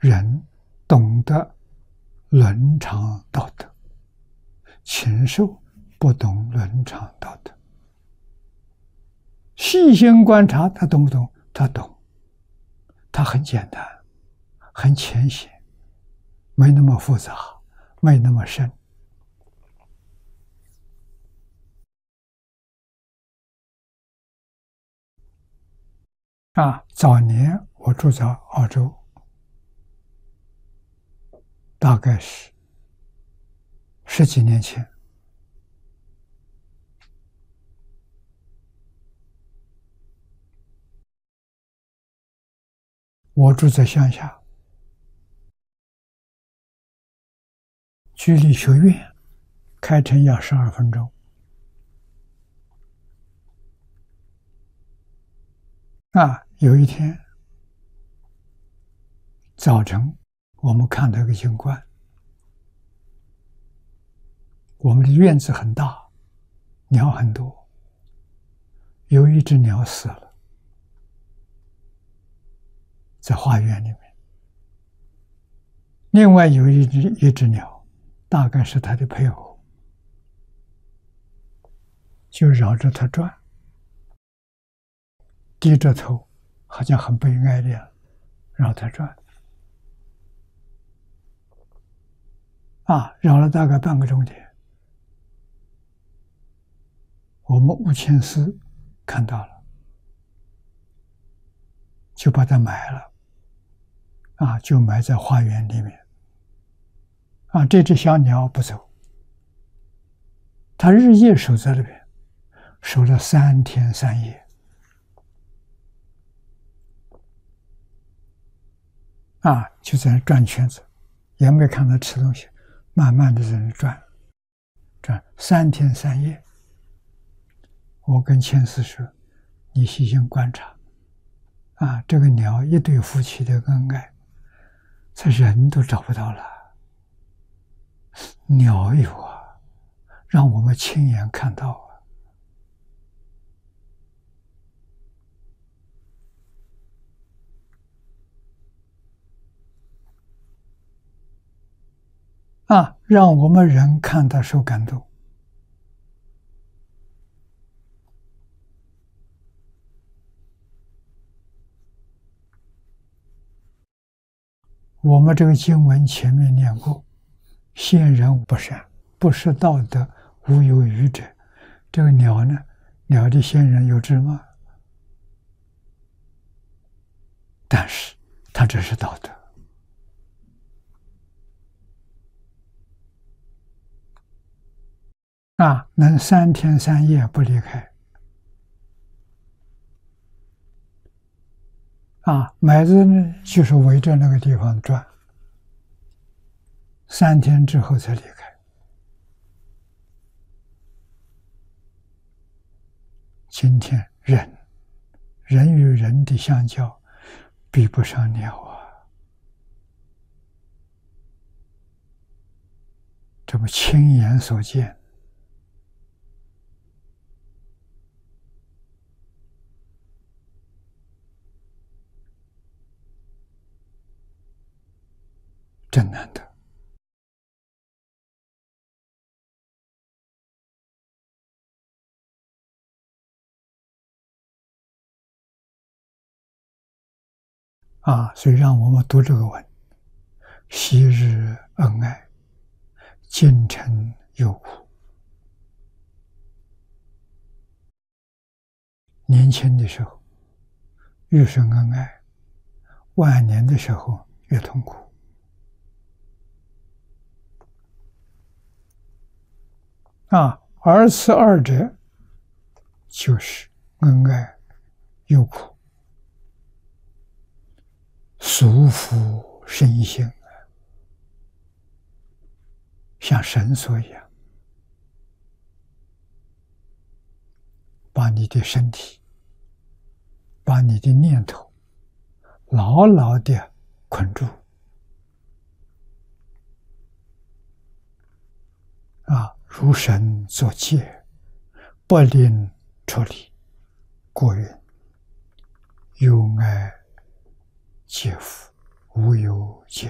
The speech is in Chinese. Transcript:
人懂得伦常道德，禽兽不懂伦常道德。细心观察，他懂不懂？他懂，他很简单，很浅显，没那么复杂，没那么深。早年我住在澳洲，大概是10几年前。我住在乡下，距离学院开车要12分钟。有一天早晨，我们看到一个景观。我们的院子很大，鸟很多，有一只鸟死了，在花园里面。另外有一只鸟，大概是它的配偶，就绕着它转，低着头，好像很悲哀的样子，绕它转。绕了大概半个钟点，我们物迁司看到了，就把它埋了，就埋在花园里面。这只小鸟不走，它日夜守在那边，守了3天3夜。就在那转圈子，也没看它吃东西，慢慢的在那转3天3夜。我跟迁司说，你细心观察，这个鸟一对夫妻的恩爱，这人都找不到了，鸟有让我们亲眼看到让我们人看到受感动。我们这个经文前面念过，先人不善，不识道德，无有愚者。这个鸟呢，鸟的先人有智吗？但是它这是道德。能3天3夜不离开。埋着呢，就是围着那个地方转，3天之后才离开。今天人与人的相交，比不上鸟这么亲眼所见。真难得。所以让我们读这个文：昔日恩爱，今成有无。年轻的时候越是恩爱，晚年的时候越痛苦。而此二者，就是恩爱有苦，俗夫身心，像绳索一样，把你的身体，把你的念头牢牢地捆住。如绳作戒，不令出离。故云：有爱皆福， 无有界。